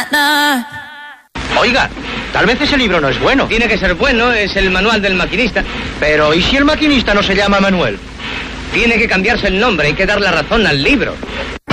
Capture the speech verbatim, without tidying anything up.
na, na. Oiga, tal vez ese libro no es bueno. Tiene que ser bueno, es el manual del maquinista. Pero, ¿y si el maquinista no se llama Manuel? Tiene que cambiarse el nombre, hay que dar la razón al libro.